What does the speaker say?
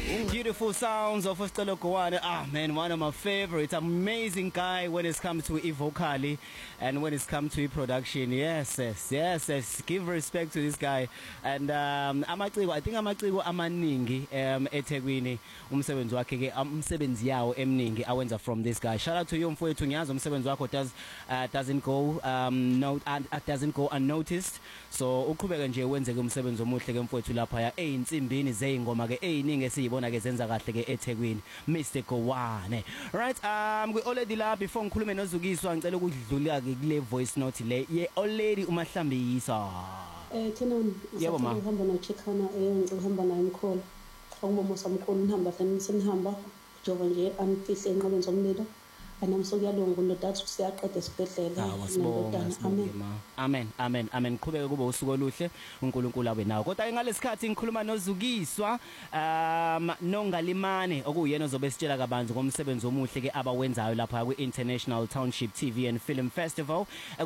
Beautiful sounds of Stella Gowane. Ah man, one of my favorites. Amazing guy when it's come to vocally and when it's come to production. Yes. Give respect to this guy. And amaciko, I think amaciko amaningi eThekwini umsebenzi wakhe ke umsebenzi yawo eminingi awenza from this guy. Shout out to you mfowethu, ngiyazi umsebenzi wakho doesn't go unnoticed. So uqhubeka nje wenze ke umsebenzi omuhle ke mfowethu lapha ya einsimbini zeingoma ke eyiningi esiyibona ke zenza kahle ke eThekwini Mr Gowane. Right, we already la before ngikhulume noZukiswa ngicela ukudlula ke kule voice note le ye already uMahlambisa. Thina yebo ma uhamba noChekhana ngicela uhamba naye Mkhulu. Akubomo samkhulu nihamba hlani senihamba jova nje amfihle enqabeni zomlilo. Anamsokuyalunga uNdodana usiyaqeda esibhedlela amen qhubeke kube usuku oluhle uNkulunkulu abe nawo. Kodwa ngalesikhathi ngikhuluma noZukiswa Nongalimane okuyena ozobe sitshela kabanzi ngomsebenzi omuhle ke abawenzayo lapha kwi International Township TV and Film Festival.